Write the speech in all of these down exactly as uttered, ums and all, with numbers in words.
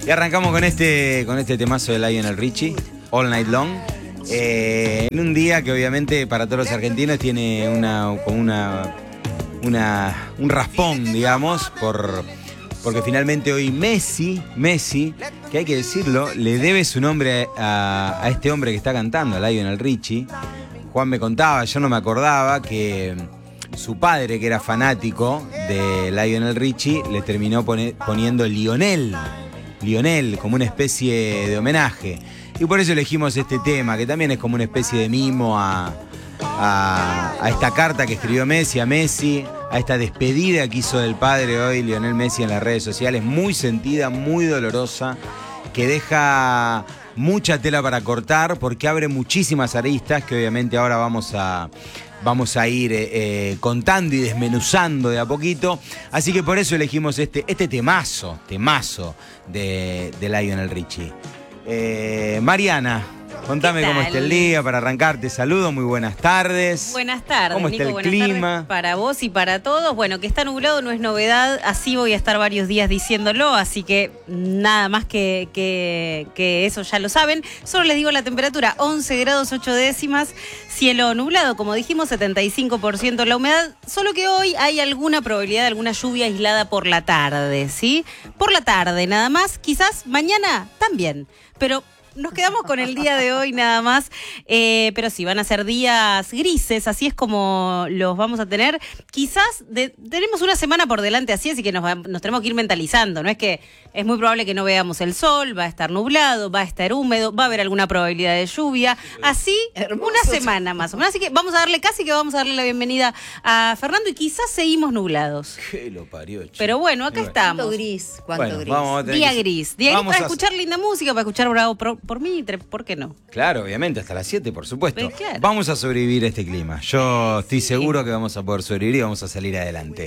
Y arrancamos con este, con este temazo de Lionel Richie, All Night Long. Eh, en un día que obviamente para todos los argentinos tiene una, como una, una, un raspón, digamos, por, porque finalmente hoy Messi, Messi, que hay que decirlo, le debe su nombre a, a este hombre que está cantando, a Lionel Richie. Juan me contaba, yo no me acordaba que su padre, que era fanático de Lionel Richie, le terminó pone, poniendo Lionel, Lionel, como una especie de homenaje. Y por eso elegimos este tema, que también es como una especie de mimo a, a, a esta carta que escribió Messi, a Messi, a esta despedida que hizo del padre hoy Lionel Messi en las redes sociales, muy sentida, muy dolorosa, que deja mucha tela para cortar porque abre muchísimas aristas que obviamente ahora vamos a, vamos a ir eh, eh, contando y desmenuzando de a poquito. Así que por eso elegimos este, este temazo, temazo de, de Lionel Richie. Eh, Mariana, contame cómo está el día para arrancar. Te saludo, muy buenas tardes. Buenas tardes, ¿Cómo está Nico, el buenas clima? Tardes para vos y para todos. Bueno, que está nublado no es novedad, así voy a estar varios días diciéndolo, así que nada más que, que, que eso ya lo saben. Solo les digo la temperatura, once grados ocho décimas, cielo nublado, como dijimos, setenta y cinco por ciento la humedad, solo que hoy hay alguna probabilidad de alguna lluvia aislada por la tarde, ¿sí? Por la tarde nada más, quizás mañana también, pero nos quedamos con el día de hoy nada más, eh, pero sí, van a ser días grises, así es como los vamos a tener. Quizás de, tenemos una semana por delante así, así que nos, va, nos tenemos que ir mentalizando. No es que es muy probable que no veamos el sol, va a estar nublado, va a estar húmedo, va a haber alguna probabilidad de lluvia. Así, hermoso, una semana más o menos. Así que vamos a darle, casi que vamos a darle la bienvenida a Fernando y quizás seguimos nublados. Que lo parió, chico. Pero bueno, acá bueno. estamos. ¿Cuánto gris? ¿Cuánto Bueno, gris? vamos a tener Día que... gris. Día vamos gris para a... escuchar linda música, para escuchar Bravo Pro, por Mitre, ¿por qué no? Claro, obviamente, hasta las siete, por supuesto. Pues claro. Vamos a sobrevivir a este clima. Yo estoy seguro que vamos a poder sobrevivir y vamos a salir adelante.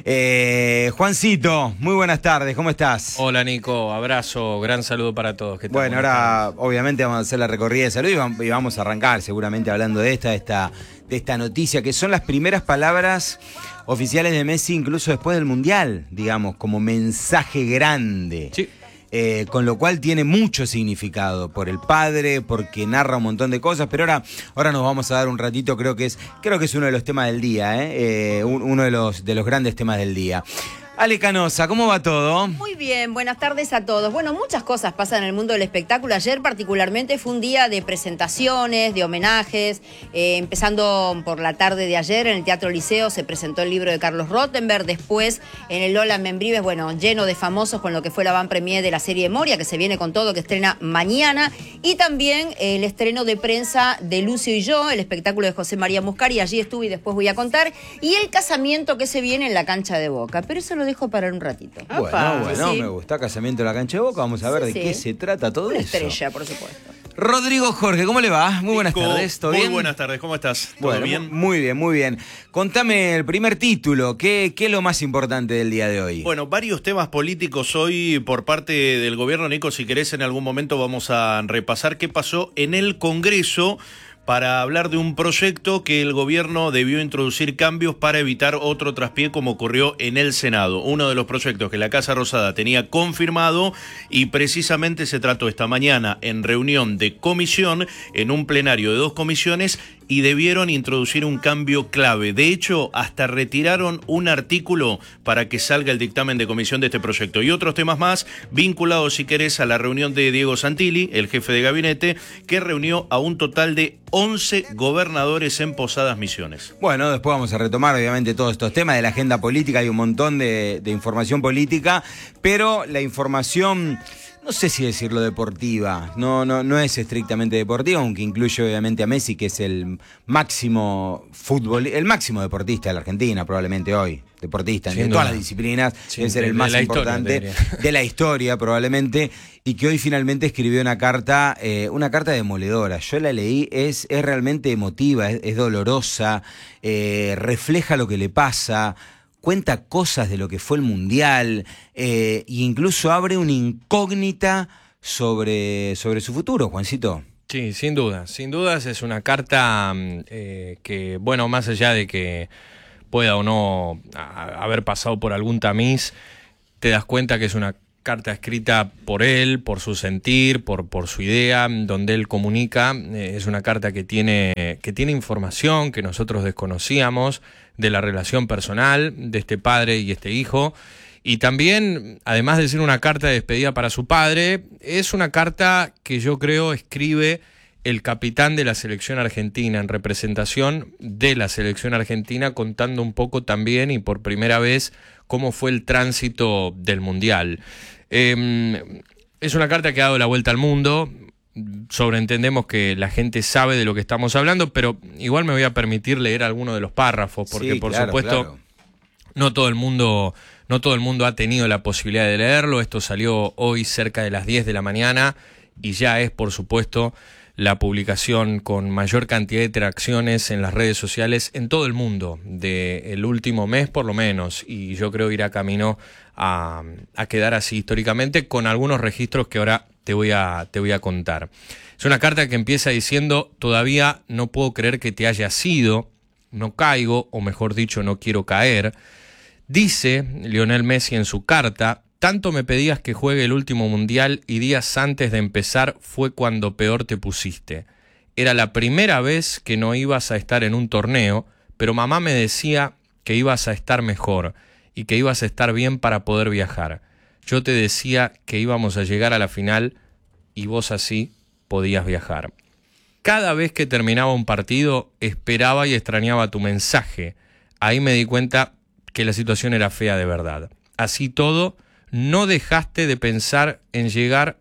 Eh, Juancito, muy buenas tardes, ¿cómo estás? Hola Nico, abrazo, gran saludo para todos. ¿Qué tal? Bueno, ahora obviamente vamos a hacer la recorrida de salud y vam- y vamos a arrancar seguramente hablando de esta, de esta, de esta noticia, que son las primeras palabras oficiales de Messi, incluso después del Mundial, digamos, como mensaje grande. Sí. Eh, con lo cual tiene mucho significado por el padre, porque narra un montón de cosas, pero ahora, ahora nos vamos a dar un ratito, creo que es, creo que es uno de los temas del día, ¿eh? Eh, un- uno de los, de los grandes temas del día. Ale Canosa, ¿cómo va todo? Muy bien, buenas tardes a todos. Bueno, muchas cosas pasan en el mundo del espectáculo. Ayer particularmente fue un día de presentaciones, de homenajes. Eh, empezando por la tarde de ayer en el Teatro Liceo se presentó el libro de Carlos Rottenberg. Después en el Lola Membrives, bueno, lleno de famosos con lo que fue la van premier de la serie Moria, que se viene con todo, que estrena mañana. Y también eh, el estreno de prensa de Lucio y yo, el espectáculo de José María Muscari. Allí estuve y después voy a contar. Y el casamiento que se viene en la cancha de Boca. Pero eso lo dejo para un ratito. Bueno, Opa, bueno, sí. me gusta Casamiento en la Cancha de Boca. Vamos a ver Sí, de sí. qué se trata todo Una eso. estrella, por supuesto. Rodrigo Jorge, ¿cómo le va? Muy buenas Nico, tardes, ¿todo muy bien? buenas tardes, ¿cómo estás? ¿Todo Bueno, bien? muy bien, muy bien. Contame el primer título, ¿qué, qué es lo más importante del día de hoy? Bueno, varios temas políticos hoy por parte del gobierno. Nico, si querés en algún momento vamos a repasar qué pasó en el Congreso para hablar de un proyecto que el gobierno debió introducir cambios para evitar otro traspié como ocurrió en el Senado. Uno de los proyectos que la Casa Rosada tenía confirmado y precisamente se trató esta mañana en reunión de comisión, en un plenario de dos comisiones, y debieron introducir un cambio clave. De hecho, hasta retiraron un artículo para que salga el dictamen de comisión de este proyecto. Y otros temas más vinculados, si querés, a la reunión de Diego Santilli, el jefe de gabinete, que reunió a un total de once gobernadores en Posadas Misiones. Bueno, después vamos a retomar obviamente todos estos temas de la agenda política, hay un montón de, de información política, pero la información, no sé si decirlo deportiva, no, no, no es estrictamente deportiva, aunque incluye obviamente a Messi, que es el máximo fútbol, el máximo deportista de la Argentina probablemente hoy. Deportista, Sin de duda. todas las disciplinas, Sí, debe ser de- el de más la historia, importante te diría. de la historia probablemente, y que hoy finalmente escribió una carta, eh, una carta demoledora. Yo la leí, es, es realmente emotiva, es, es dolorosa, eh, refleja lo que le pasa, cuenta cosas de lo que fue el Mundial, eh, e incluso abre una incógnita sobre, sobre su futuro, Juancito. Sí, sin dudas, sin dudas es una carta mm, eh, que, bueno, más allá de que pueda o no a- haber pasado por algún tamiz, te das cuenta que es una carta escrita por él, por su sentir, por, por su idea, donde él comunica. Eh, es una carta que tiene, que tiene información que nosotros desconocíamos de la relación personal de este padre y este hijo. Y también, además de ser una carta de despedida para su padre, es una carta que yo creo escribe el capitán de la selección argentina en representación de la selección argentina, contando un poco también y por primera vez cómo fue el tránsito del Mundial. Eh, es una carta que ha dado la vuelta al mundo. Sobreentendemos que la gente sabe de lo que estamos hablando, pero igual me voy a permitir leer alguno de los párrafos, porque Sí, por claro, supuesto claro. no todo el mundo, no todo el mundo ha tenido la posibilidad de leerlo. Esto salió hoy cerca de las diez de la mañana y ya es, por supuesto, la publicación con mayor cantidad de interacciones en las redes sociales en todo el mundo, del último mes por lo menos, y yo creo irá camino a, a quedar así históricamente, con algunos registros que ahora te voy a, te voy a contar. Es una carta que empieza diciendo: todavía no puedo creer que te hayas ido, no caigo, o mejor dicho, no quiero caer. Dice Lionel Messi en su carta: tanto me pedías que juegue el último mundial y días antes de empezar fue cuando peor te pusiste. Era la primera vez que no ibas a estar en un torneo, pero mamá me decía que ibas a estar mejor y que ibas a estar bien para poder viajar. Yo te decía que íbamos a llegar a la final y vos así podías viajar. Cada vez que terminaba un partido esperaba y extrañaba tu mensaje. Ahí me di cuenta que la situación era fea de verdad. Así todo, no dejaste de pensar en llegar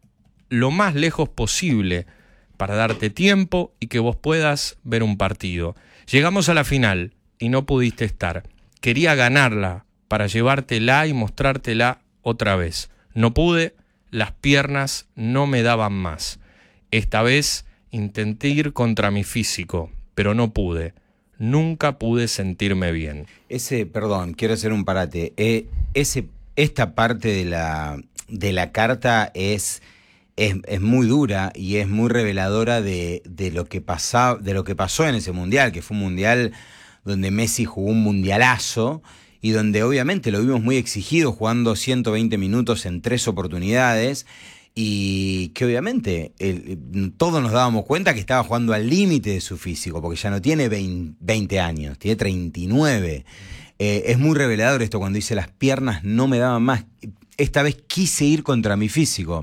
lo más lejos posible para darte tiempo y que vos puedas ver un partido. Llegamos a la final y no pudiste estar. Quería ganarla para llevártela y mostrártela otra vez. No pude, las piernas no me daban más. Esta vez intenté ir contra mi físico, pero no pude. Nunca pude sentirme bien. Ese, perdón, quiero hacer un parate. Eh, ese Esta parte de la, de la carta es, es, es muy dura y es muy reveladora de, de, lo que pasa, de lo que pasó en ese mundial, que fue un mundial donde Messi jugó un mundialazo y donde obviamente lo vimos muy exigido, jugando ciento veinte minutos en tres oportunidades, y que obviamente el, todos nos dábamos cuenta que estaba jugando al límite de su físico, porque ya no tiene veinte años, tiene treinta y nueve. Eh, es muy revelador esto cuando dice: las piernas no me daban más. Esta vez quise ir contra mi físico.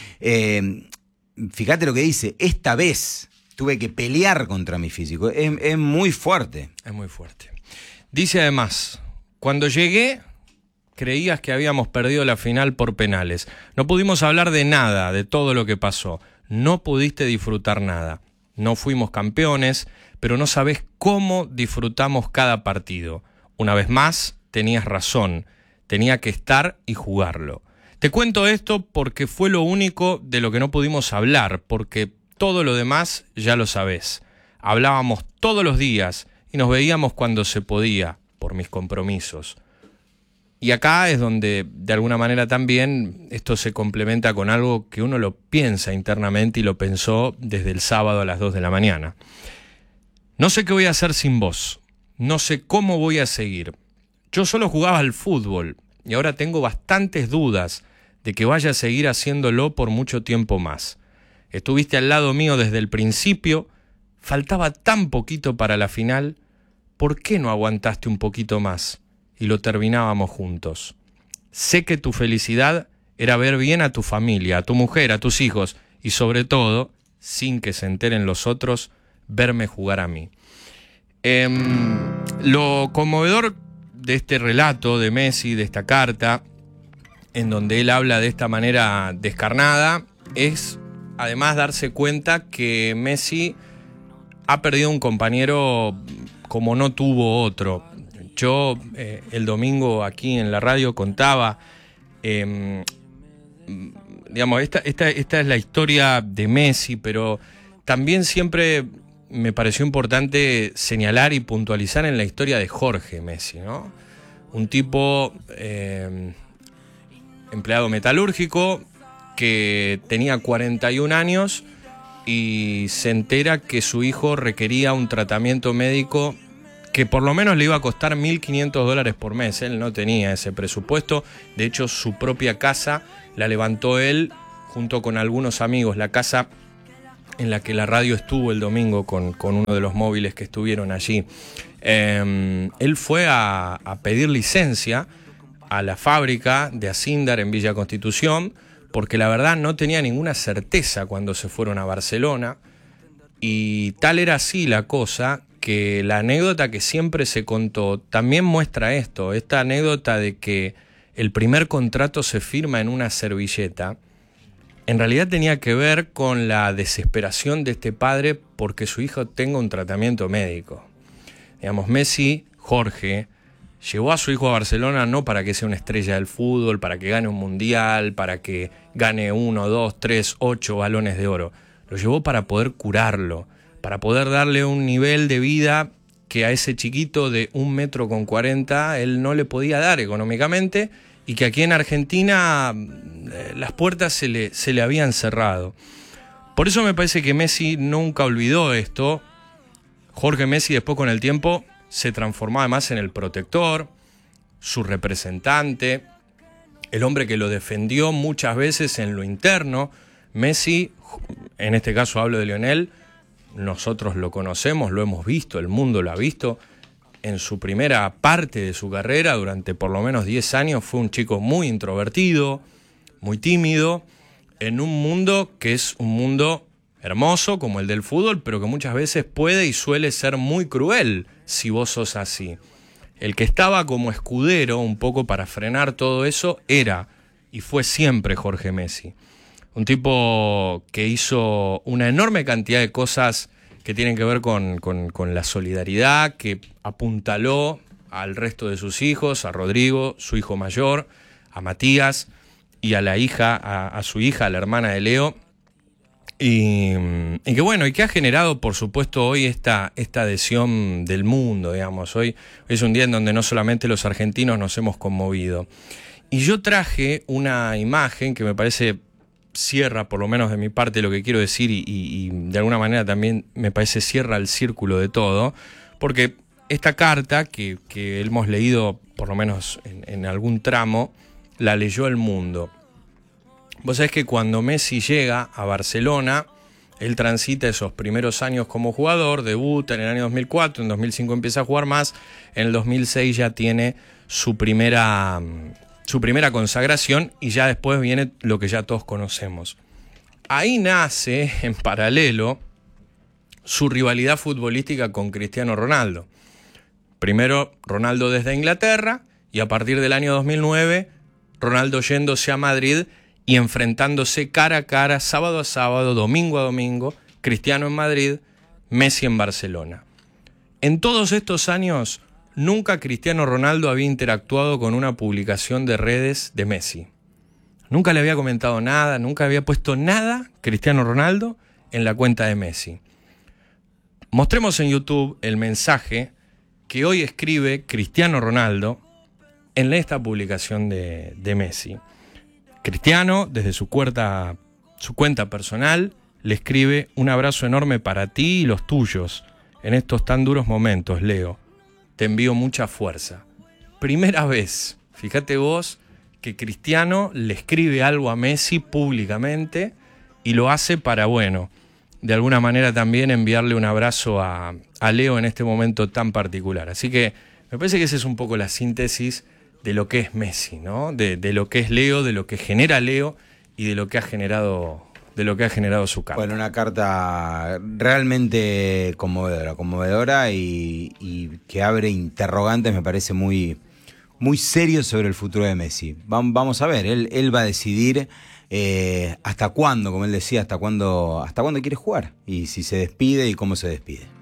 Eh, fíjate lo que dice: esta vez tuve que pelear contra mi físico. Es, es muy fuerte. Es muy fuerte. Dice además: cuando llegué, creías que habíamos perdido la final por penales. No pudimos hablar de nada, de todo lo que pasó. No pudiste disfrutar nada. No fuimos campeones, pero no sabés cómo disfrutamos cada partido. Una vez más, tenías razón, tenía que estar y jugarlo. Te cuento esto porque fue lo único de lo que no pudimos hablar, porque todo lo demás ya lo sabés. Hablábamos todos los días y nos veíamos cuando se podía, por mis compromisos. Y acá es donde, de alguna manera también, esto se complementa con algo que uno lo piensa internamente y lo pensó desde el sábado a las dos de la mañana. No sé qué voy a hacer sin vos. No sé cómo voy a seguir. Yo solo jugaba al fútbol y ahora tengo bastantes dudas de que vaya a seguir haciéndolo por mucho tiempo más. Estuviste al lado mío desde el principio, faltaba tan poquito para la final. ¿Por qué no aguantaste un poquito más y lo terminábamos juntos? Sé que tu felicidad era ver bien a tu familia, a tu mujer, a tus hijos y sobre todo, sin que se enteren los otros, verme jugar a mí. Eh, lo conmovedor de este relato de Messi, de esta carta, en donde él habla de esta manera descarnada, es además darse cuenta que Messi ha perdido un compañero como no tuvo otro. Yo eh, el domingo aquí en la radio contaba, eh, digamos, esta, esta, esta es la historia de Messi, pero también siempre me pareció importante señalar y puntualizar en la historia de Jorge Messi, ¿no? Un tipo eh, empleado metalúrgico que tenía cuarenta y un años y se entera que su hijo requería un tratamiento médico que por lo menos le iba a costar mil quinientos dólares por mes. Él no tenía ese presupuesto. De hecho, su propia casa la levantó él junto con algunos amigos. La casa en la que la radio estuvo el domingo con, con uno de los móviles que estuvieron allí. Eh, él fue a, a pedir licencia a la fábrica de Acindar en Villa Constitución, porque la verdad no tenía ninguna certeza cuando se fueron a Barcelona, y tal era así la cosa que la anécdota que siempre se contó también muestra esto, esta anécdota de que el primer contrato se firma en una servilleta. En realidad tenía que ver con la desesperación de este padre porque su hijo tenga un tratamiento médico. Digamos, Messi, Jorge, llevó a su hijo a Barcelona no para que sea una estrella del fútbol, para que gane un mundial, para que gane uno, dos, tres, ocho balones de oro. Lo llevó para poder curarlo, para poder darle un nivel de vida que a ese chiquito de un metro con cuarenta él no le podía dar económicamente, y que aquí en Argentina eh, las puertas se le, se le habían cerrado. Por eso me parece que Messi nunca olvidó esto. Jorge Messi después con el tiempo se transformó además en el protector, su representante, el hombre que lo defendió muchas veces en lo interno. Messi, en este caso hablo de Lionel, nosotros lo conocemos, lo hemos visto, el mundo lo ha visto. En su primera parte de su carrera, durante por lo menos diez años, fue un chico muy introvertido, muy tímido, en un mundo que es un mundo hermoso como el del fútbol, pero que muchas veces puede y suele ser muy cruel si vos sos así. El que estaba como escudero un poco para frenar todo eso era y fue siempre Jorge Messi. Un tipo que hizo una enorme cantidad de cosas que tienen que ver con, con, con la solidaridad, que apuntaló al resto de sus hijos, a Rodrigo, su hijo mayor, a Matías y a la hija, a, a su hija, a la hermana de Leo. Y, y que bueno, y que ha generado, por supuesto, hoy esta, esta adhesión del mundo, digamos. Hoy, hoy es un día en donde no solamente los argentinos nos hemos conmovido. Y yo traje una imagen que me parece cierra, por lo menos de mi parte, lo que quiero decir, y, y, y de alguna manera también me parece cierra el círculo de todo, porque esta carta que, que hemos leído, por lo menos en, en algún tramo, la leyó El Mundo. Vos sabés que cuando Messi llega a Barcelona, él transita esos primeros años como jugador, debuta en el año dos mil cuatro, en dos mil cinco empieza a jugar más, en el dos mil seis ya tiene su primera, su primera consagración, y ya después viene lo que ya todos conocemos. Ahí nace, en paralelo, su rivalidad futbolística con Cristiano Ronaldo. Primero Ronaldo desde Inglaterra, y a partir del año dos mil nueve, Ronaldo yéndose a Madrid y enfrentándose cara a cara, sábado a sábado, domingo a domingo, Cristiano en Madrid, Messi en Barcelona. En todos estos años, nunca Cristiano Ronaldo había interactuado con una publicación de redes de Messi. Nunca le había comentado nada, nunca había puesto nada Cristiano Ronaldo en la cuenta de Messi. Mostremos en YouTube el mensaje que hoy escribe Cristiano Ronaldo en esta publicación de, de Messi. Cristiano, desde su cuenta, su cuenta personal, le escribe: un abrazo enorme para ti y los tuyos en estos tan duros momentos, Leo. Te envío mucha fuerza. Primera vez, fíjate vos, que Cristiano le escribe algo a Messi públicamente, y lo hace para, bueno, de alguna manera también enviarle un abrazo a, a Leo en este momento tan particular. Así que me parece que esa es un poco la síntesis de lo que es Messi, ¿no? De, de lo que es Leo, de lo que genera Leo y de lo que ha generado, de lo que ha generado su carta. Bueno, una carta realmente conmovedora, conmovedora y, y que abre interrogantes, me parece muy, muy serio sobre el futuro de Messi. Vamos a ver, él, él va a decidir eh, hasta cuándo, como él decía, hasta cuándo, hasta cuándo quiere jugar y si se despide y cómo se despide.